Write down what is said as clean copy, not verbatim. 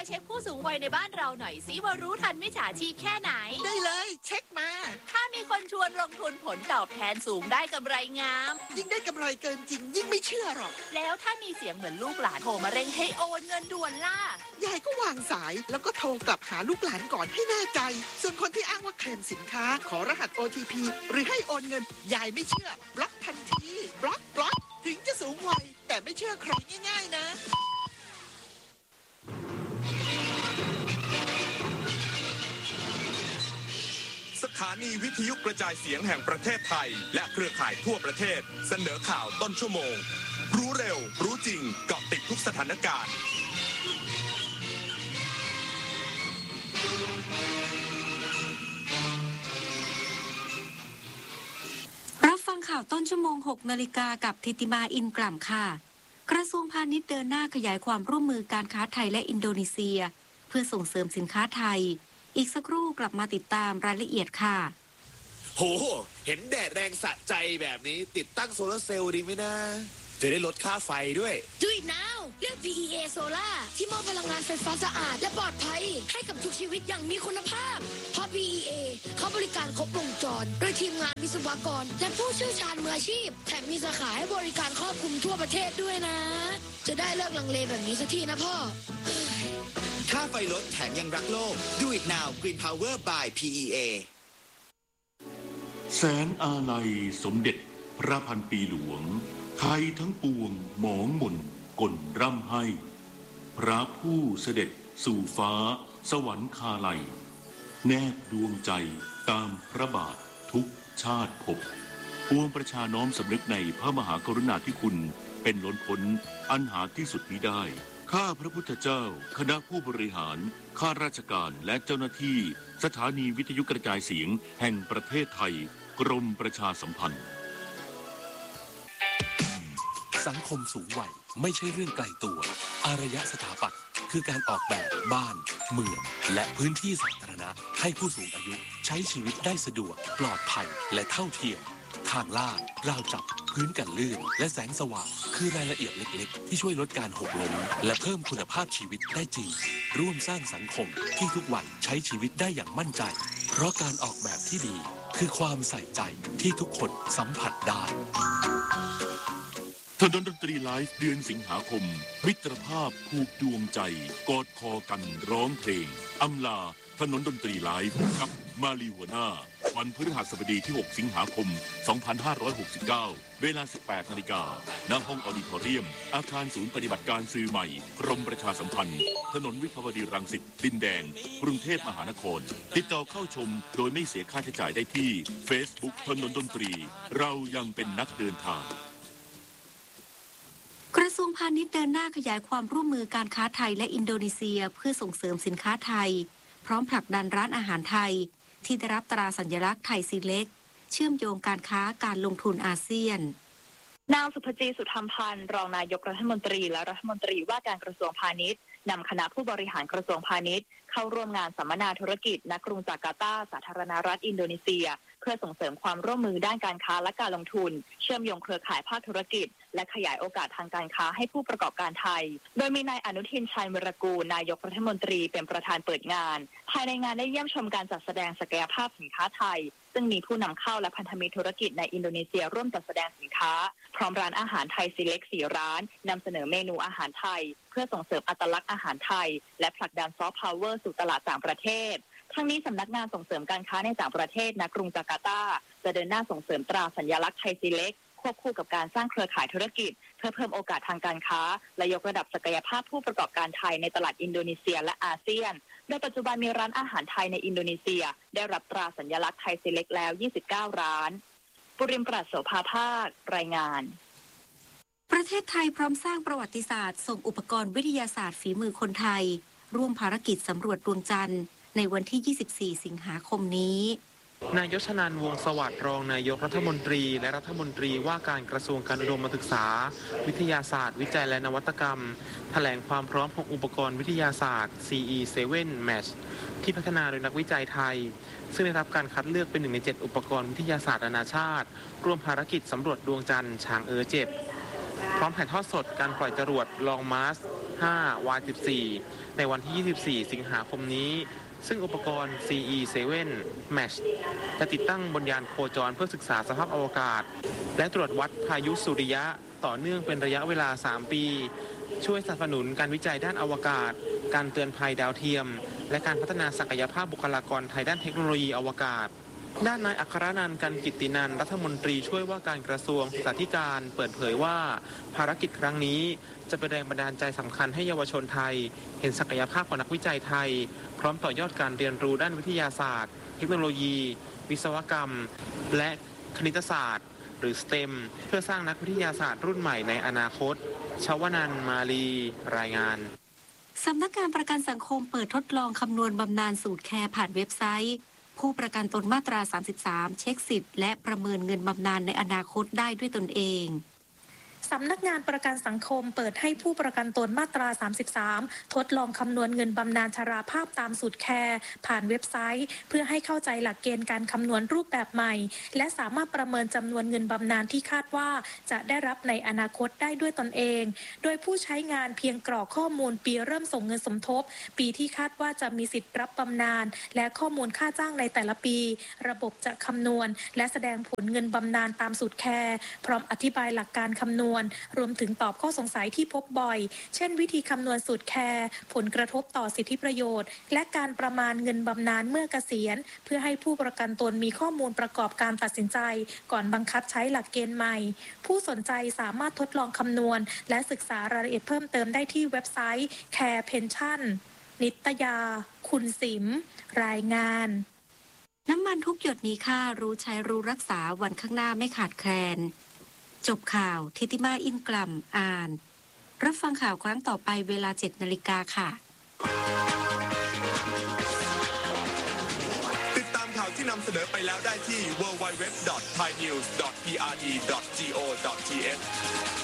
เช็คผู้สูงวัยในบ้านเราหน่อยสิว่ารู้ทันมิจฉาชีพแค่ไหนได้เลยเช็คมาถ้ามีคนชวนลงทุนผลตอบแทนสูงได้กำไรงามยิ่งได้กำไรเกินจริงยิ่งไม่เชื่อหรอกแล้วถ้ามีเสียงเหมือนลูกหลานโทรมาเร่งให้โอนเงินด่วนล่ะยายก็วางสายแล้วก็โทรกลับหาลูกหลานก่อนให้แน่ใจส่วนคนที่อ้างว่าเคลมสินค้าขอรหัส OTP หรือให้โอนเงินยายไม่เชื่อบล็อกทันทีบล็อกถึงจะสูงวัยแต่ไม่เชื่อใครง่ายๆนะสถานีวิทยุกระจายเสียงแห่งประเทศไทยและเครือข่ายทั่วประเทศเสนอข่าวต้นชั่วโมงรู้เร็วรู้จริงเกาะติดทุกสถานการณ์รับฟังข่าวต้นชั่วโมง 6 นาฬิกากับธิติมาอินกล่ำค่ะกระทรวงพาณิชย์เดินหน้าขยายความร่วมมือการค้าไทยและอินโดนีเซียเพื่อส่งเสริมสินค้าไทยอีกสักครู่กลับมาติดตามรายละเอียดค่ะโหเห็นแดดแรงสะใจแบบนี้ติดตั้งโซลาร์เซลล์ดีไหมนะจะได้ลดค่าไฟด้วย Do it now เลือก PEA Solar ที่มอบพลังงานไฟฟ้าสะอาดและปลอดภัยให้กับทุกชีวิตอย่างมีคุณภาพเพราะ PEA เขาบริการครบวงจรโดยทีมงานวิศวกรและผู้เชี่ยวชาญมืออาชีพแถมมีสาขาให้บริการครอบคลุมทั่วประเทศด้วยนะจะได้เลิกลังเลแบบนี้สักทีนะพ่อค่าไฟลดแถมยังรักโลก Do it now Green Power by PEA แสนอาลัยสมเด็จพระพันปีหลวงไทยทั้งปวงหมองหม่นก่นร่ำให้พระผู้เสด็จสู่ฟ้าสวรรคาลัยแนบดวงใจตามพระบาททุกชาติภพปวงประชาน้อมสำนึกในพระมหากรุณาธิคุณเป็นล้นพ้นอันหาที่สุดมิได้ข้าพระพุทธเจ้าคณะผู้บริหารข้าราชการและเจ้าหน้าที่สถานีวิทยุกระจายเสียงแห่งประเทศไทยกรมประชาสัมพันธ์สังคมสูงวัยไม่ใช่เรื่องไกลตัวอารยสถาปัตย์คือการออกแบบบ้านเมืองและพื้นที่สาธารณะให้ผู้สูงอายุใช้ชีวิตได้สะดวกปลอดภัยและเท่าเทียมทางลาดราวจับพื้นกันลื่นและแสงสว่างคือรายละเอียดเล็กๆที่ช่วยลดการหกล้มและเพิ่มคุณภาพชีวิตได้จริงร่วมสร้างสังคมที่ทุกวันใช้ชีวิตได้อย่างมั่นใจเพราะการออกแบบที่ดีคือความใส่ใจที่ทุกคนสัมผัสได้ถนนดนตรีไลฟ์เดือนสิงหาคมมิตรภาพผูกดวงใจกอดคอกันร้องเพลงอำลาถนนดนตรีไลฟ์กับมาริโฮน่าวันพฤหัสบดีที่ 6 สิงหาคม 2569 เวลา 18 นาฬิกาณห้องออดิทอเรียมอาคารศูนย์ปฏิบัติการสื่อใหม่กรมประชาสัมพันธ์ถนนวิภาวดีรังสิตดินแดงกรุงเทพมหานครติดต่อเข้าชมโดยไม่เสียค่าใช้จ่ายได้ที่ Facebook ถนนดนตรีเรายังเป็นนักเดินทางกระทรวงพาณิชย์เดินหน้าขยายความร่วมมือการค้าไทยและอินโดนีเซียเพื่อส่งเสริมสินค้าไทยพร้อมผลักดันร้านอาหารไทยที่ได้รับตราสัญลักษณ์ไทยซีเล็กเชื่อมโยงการค้าการลงทุนอาเซียนนางสุภจีสุธรรมพันธ์รองนายกรัฐมนตรีและรัฐมนตรีว่าการกระทรวงพาณิชย์นำคณะผู้บริหารกระทรวงพาณิชย์เข้าร่วมงานสัมมนาธุรกิจณกรุงจาการ์ตาสาธารณรัฐอินโดนีเซียเพื่อส่งเสริมความร่วมมือด้านการค้าและการลงทุนเชื่อมโยงเครือข่ายภาคธุรกิจและขยายโอกาสทางการค้าให้ผู้ประกอบการไทยโดยมีนายอนุทินชัยมรกูลนายกรัฐมนตรีเป็นประธานเปิดงานภายในงานได้เยี่ยมชมการจัดแสดงศักยภาพสินค้าไทยซึ่งมีผู้นำเข้าและพันธมิตรธุรกิจในอินโดนีเซียร่วมจัดแสดงสินค้าพร้อมร้านอาหารไทยซีเล็ก4 ร้านนำเสนอเมนูอาหารไทยเพื่อส่งเสริมอัตลักษณ์อาหารไทยและผลักดันซอฟต์พาวเวอร์สู่ตลาดต่างประเทศทั้งนี้สำนักงานส่งเสริมการค้าในต่างประเทศณกรุงจาการ์ตาจะเดินหน้าส่งเสริมตราสัญลักษณ์ไทยซีเล็กควบคู่กับการสร้างเครือข่ายธุรกิจเพื่อเพิ่มโอกาสทางการค้าและยกระดับศักยภาพผู้ประกอบการไทยในตลาดอินโดนีเซียและอาเซียนโดยปัจจุบันมีร้านอาหารไทยในอินโดนีเซียได้รับตราสัญลักษณ์ไทยซีเล็กแล้ว29 ร้านปุริมปราศโสภาภาครายงานประเทศไทยพร้อมสร้างประวัติศาสตร์ส่งอุปกรณ์วิทยาศาสตร์ฝีมือคนไทยร่วมภารกิจสำรวจดวงจันทร์ในวันที่ 24 สิงหาคมนี้นายชนันท์ วงศ์สวัสดิ์รองนายกรัฐมนตรีและรัฐมนตรีว่าการกระทรวงการอุดมศึกษาวิทยาศาสตร์วิจัยและนวัตกรรมแถลงความพร้อมของอุปกรณ์วิทยาศาสตร์ CE7 Match ที่พัฒนาโดยนักวิจัยไทยซึ่งได้รับการคัดเลือกเป็น1 ใน 7อุปกรณ์วิทยาศาสตร์นานาชาติร่วมภารกิจสำรวจดวงจันทร์ช้างเจ็บพร้อมถ่ายทอดสดการปล่อยจรวดลองมาร์ส 15-Y14 ในวันที่ 24 สิงหาคมนี้ซึ่งอุปกรณ์ CE7 Mesh จะติดตั้งบนยานโคจรเพื่อศึกษาสภาพอวกาศและตรวจวัดพายุสุริยะต่อเนื่องเป็นระยะเวลา 3 ปีช่วยสนับสนุนการวิจัยด้านอวกาศการเตือนภัยดาวเทียมและการพัฒนาศักยภาพบุคลากรไทยด้านเทคโนโลยีอวกาศด้านนายอัครนันท์ กันกิตตินันท์รัฐมนตรีช่วยว่าการกระทรวงศึกษาธิการเปิดเผยว่าภารกิจครั้งนี้จะเป็นแรงบันดาลใจสำคัญให้เยาวชนไทยเห็นศักยภาพของนักวิจัยไทยพร้อมต่อยอดการเรียนรู้ด้านวิทยาศาสตร์เทคโนโลยี วิศวกรรมและคณิตศาสตร์หรือ STEM เพื่อสร้างนักวิทยาศาสตร์รุ่นใหม่ในอนาคตชวนันท์ มาลีรายงานสำนักงานประกันสังคมเปิดทดลองคำนวณบำนาญสูตรแคร์ผ่านเว็บไซต์ผู้ประกันตนมาตรา 33 เช็คสิทธิ์และประเมินเงินบำนาญในอนาคตได้ด้วยตนเองสำนักงานประกันสังคมเปิดให้ผู้ประกันตนมาตรา 33 ทดลองคำนวณเงินบำนาญชราภาพตามสูตรแคร์ผ่านเว็บไซต์เพื่อให้เข้าใจหลักเกณฑ์การคำนวณรูปแบบใหม่และสามารถประเมินจำนวนเงินบำนาญที่คาดว่าจะได้รับในอนาคตได้ด้วยตนเองโดยผู้ใช้งานเพียงกรอกข้อมูลปีเริ่มส่งเงินสมทบปีที่คาดว่าจะมีสิทธิ์รับบำนาญและข้อมูลค่าจ้างในแต่ละปีระบบจะคำนวณและแสดงผลเงินบำนาญตามสูตรแคร์พร้อมอธิบายหลักการคำนวณรวมถึงตอบข้อสงสัยที่พบบ่อยเช่นวิธีคำนวณสูตรแคร์ผลกระทบต่อสิทธิประโยชน์และการประมาณเงินบำนาญเมื่อเกษียณเพื่อให้ผู้ประกันตนมีข้อมูลประกอบการตัดสินใจก่อนบังคับใช้หลักเกณฑ์ใหม่ผู้สนใจสามารถทดลองคำนวณและศึกษารายละเอียดเพิ่มเติมได้ที่เว็บไซต์ Care Pension นิตยาคุณสิมรายงานน้ำมันทุกหยดมีค่ารู้ใช้รู้รักษาวันข้างหน้าไม่ขาดแคลนจบข่าวทิติมาอินกล่ำอ่านรับฟังข่าวครั้งต่อไปเวลา 7 นาฬิกาค่ะติดตามข่าวที่นำเสนอไปแล้วได้ที่ www.thainews.pre.go.th